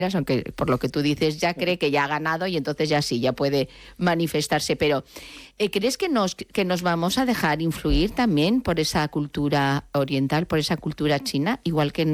aunque por lo que tú dices ya cree que ya ha ganado y entonces ya sí, ya puede manifestarse. Pero ¿crees que nos vamos a dejar influir también por esa cultura oriental, por esa cultura china, igual que